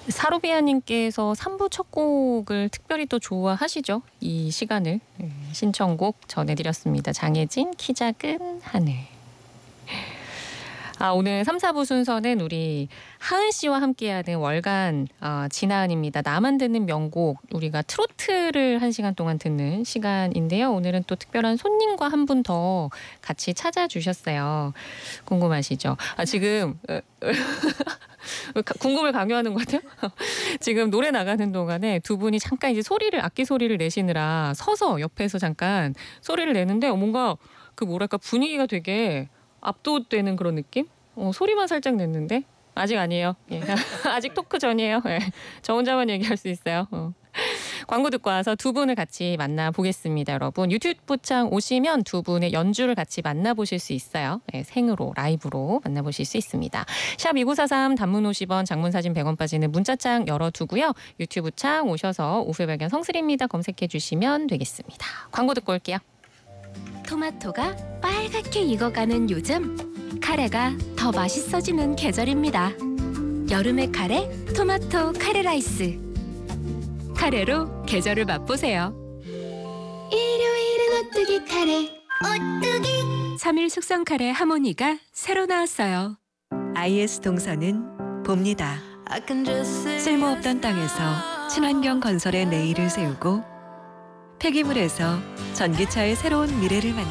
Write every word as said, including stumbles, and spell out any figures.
사루비아님께서 삼 부 첫 곡을 특별히 또 좋아하시죠? 이 시간을 신청곡 전해드렸습니다. 장혜진 키 작은 하늘. 아, 오늘 삼, 사 부 순서는 우리 하은 씨와 함께하는 월간 어, 진하은입니다. 나만 듣는 명곡, 우리가 트로트를 한 시간 동안 듣는 시간인데요. 오늘은 또 특별한 손님과 한 분 더 같이 찾아주셨어요. 궁금하시죠? 아, 지금 궁금을 강요하는 것 같아요. 지금 노래 나가는 동안에 두 분이 잠깐 이제 소리를 악기 소리를 내시느라 서서 옆에서 잠깐 소리를 내는데 뭔가 그 뭐랄까 분위기가 되게 압도되는 그런 느낌? 어, 소리만 살짝 냈는데 아직 아니에요. 예. 아직 토크 전이에요. 예. 저 혼자만 얘기할 수 있어요. 어. 광고 듣고 와서 두 분을 같이 만나보겠습니다. 여러분 유튜브 창 오시면 두 분의 연주를 같이 만나보실 수 있어요. 네, 생으로 라이브로 만나보실 수 있습니다. 샵 이구사삼 단문 오십 원 장문사진 백 원 빠지는 문자창 열어두고요. 유튜브 창 오셔서 오후의발견 성슬입니다 검색해 주시면 되겠습니다. 광고 듣고 올게요. 토마토가 빨갛게 익어가는 요즘 카레가 더 맛있어지는 계절입니다. 여름의 카레 토마토 카레 라이스. 카레로 계절을 맛보세요. 일요일은 오뚜기 카레 오뚜기 삼 일 숙성 카레 하모니가 새로 나왔어요. 아이에스 동서는 봅니다. 쓸모없던 땅에서 친환경 건설의 내일을 세우고 폐기물에서 전기차의 새로운 미래를 만듭니다.